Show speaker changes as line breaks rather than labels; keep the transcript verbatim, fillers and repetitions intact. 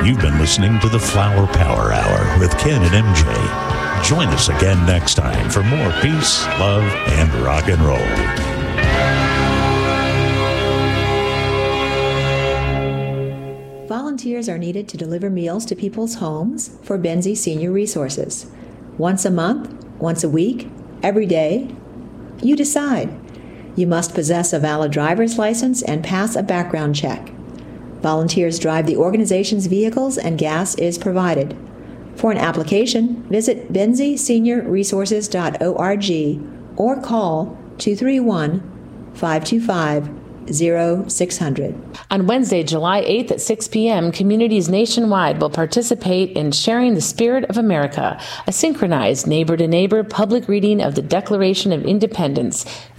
You've been listening to the Flower Power Hour with Ken and M J. Join us again next time for more peace, love, and rock and roll.
Volunteers are needed to deliver meals to people's homes for Benzie Senior Resources. Once a month, once a week, every day, you decide. You must possess a valid driver's license and pass a background check. Volunteers drive the organization's vehicles and gas is provided. For an application, visit benzie senior resources dot org or call two three one, five two five, zero six zero zero.
On Wednesday, July eighth at six p.m., communities nationwide will participate in Sharing the Spirit of America, a synchronized neighbor-to-neighbor public reading of the Declaration of Independence.